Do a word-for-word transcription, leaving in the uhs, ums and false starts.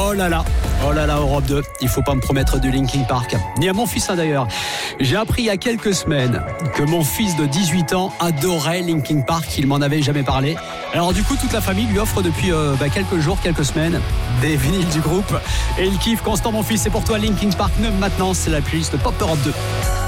Oh là là, oh là là, Europe deux, il faut pas me promettre du Linkin Park, ni à mon fils hein, d'ailleurs. J'ai appris il y a quelques semaines que mon fils de dix-huit ans adorait Linkin Park, il m'en avait jamais parlé. Alors du coup, toute la famille lui offre depuis euh, bah, quelques jours, quelques semaines, des vinyles du groupe. Et il kiffe constant, mon fils, c'est pour toi Linkin Park neuf maintenant, c'est la playlist Pop Europe deux.